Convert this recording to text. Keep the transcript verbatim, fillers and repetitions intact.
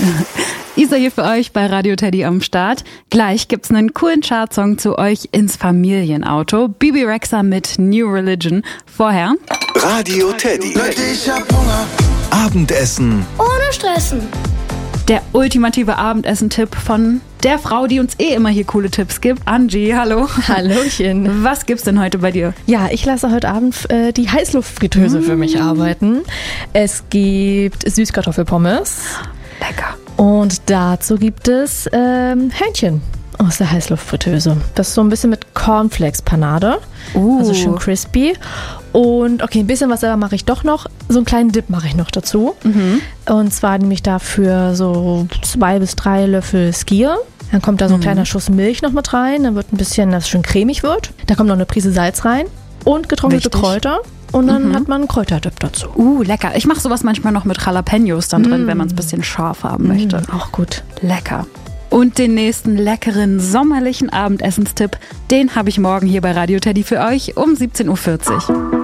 Isa hier für euch bei Radio Teddy am Start. Gleich gibt's einen coolen Chartsong zu euch ins Familienauto. Bibi Rexha mit New Religion. Vorher Radio Teddy. Ich hab Hunger. Abendessen ohne Stressen. Der ultimative Abendessen-Tipp von der Frau, die uns eh immer hier coole Tipps gibt. Angie, hallo. Hallöchen. Was gibt's denn heute bei dir? Ja, ich lasse heute Abend äh, die Heißluftfritteuse mmh. für mich arbeiten. Es gibt Süßkartoffelpommes. Lecker. Und dazu gibt es ähm, Hähnchen aus der Heißluftfritteuse. Das ist so ein bisschen mit Cornflakes-Panade. Uh. Also schön crispy. Und okay, ein bisschen was selber mache ich doch noch. So einen kleinen Dip mache ich noch dazu. Mhm. Und zwar nehme ich dafür so zwei bis drei Löffel Skier. Dann kommt da so ein mhm. kleiner Schuss Milch noch mit rein. Dann wird ein bisschen, dass es schön cremig wird. Da kommt noch eine Prise Salz rein und getrocknete Wichtig. Kräuter. Und dann mhm. hat man einen Kräuterdip dazu. Uh, lecker. Ich mache sowas manchmal noch mit Jalapenos dann drin, mm. wenn man es ein bisschen scharf haben möchte. Mm, auch gut. Lecker. Und den nächsten leckeren sommerlichen Abendessenstipp, den habe ich morgen hier bei Radio Teddy für euch um siebzehn Uhr vierzig.